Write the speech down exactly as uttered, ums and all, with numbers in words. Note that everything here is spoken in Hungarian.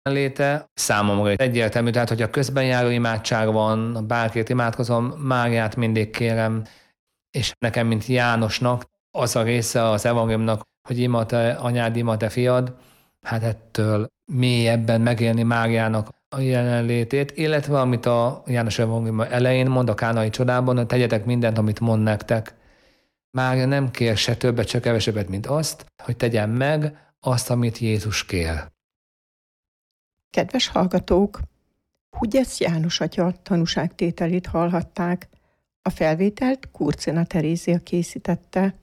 léte számomra egyértelmű, tehát hogyha közben járó imádság van, bárkit imádkozom, Máriát mindig kérem, és nekem, mint Jánosnak, az a része az evangéliumnak, hogy ima te anyád, ima te fiad, hát ettől mélyebben megélni Máriának a jelenlétét, illetve amit a János evangélium elején mond a kánai csodában, hogy tegyetek mindent, amit mond nektek. Mária nem kér se többet, se kevesebbet, mint azt, hogy tegyen meg azt, amit Jézus kér. Kedves hallgatók! Hugyesz János atya tanúságtételét hallhatták. A felvételt Kurcina Terézia készítette.